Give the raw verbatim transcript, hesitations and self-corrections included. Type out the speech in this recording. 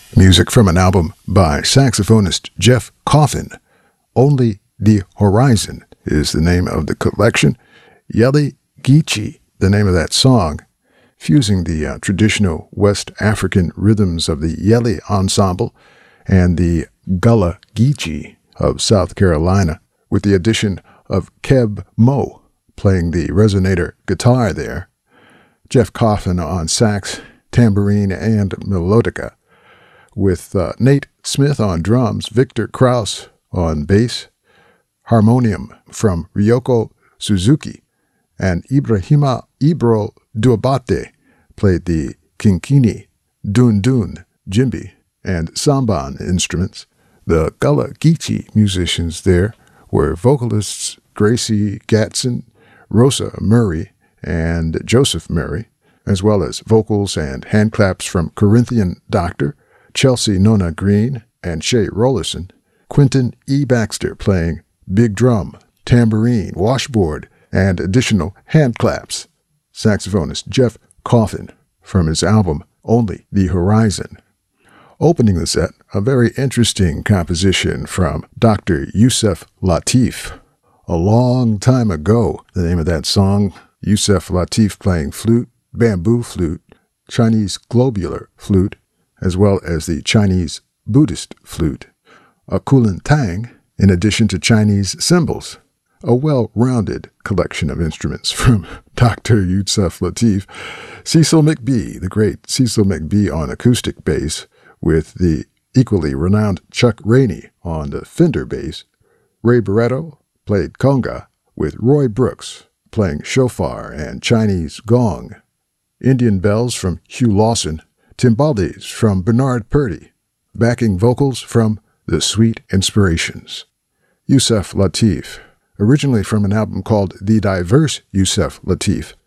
Music from an album by saxophonist Jeff Coffin. Only the Horizon is the name of the collection. Yele Geechee, the name of that song, fusing the uh, traditional West African rhythms of the Yele Ensemble and the Gullah Geechee of South Carolina, with the addition of Keb Mo playing the resonator guitar there, Jeff Coffin on sax, tambourine, and melodica, with uh, Nate Smith on drums, Victor Krause on bass, harmonium from Ryoko Suzuki, and Ibrahima Ibro Duabate played the kinkini, dun dun, djembe, and samban instruments. The Gullah Geechee musicians there were vocalists Gracie Gatson, Rosa Murray, and Joseph Murray, as well as vocals and handclaps from Corinthian Doctor, Chelsea Nona Green, and Shay Rollerson, Quentin E. Baxter playing big drum, tambourine, washboard, and additional handclaps. Saxophonist Jeff Coffin from his album Only the Horizon. Opening the set, a very interesting composition from Doctor Yusef Lateef. A long time ago, the name of that song, Yusef Lateef playing flute, bamboo flute, Chinese globular flute, as well as the Chinese Buddhist flute, a kulintang, in addition to Chinese cymbals. A well-rounded collection of instruments from Doctor Yusef Lateef. Cecil McBee, the great Cecil McBee on acoustic bass, with the equally renowned Chuck Rainey on the Fender bass. Ray Barretto played conga, with Roy Brooks playing shofar and Chinese gong. Indian bells from Hugh Lawson, timbales from Bernard Purdy, backing vocals from The Sweet Inspirations. Yusef Lateef, originally from an album called The Diverse Yusef Lateef,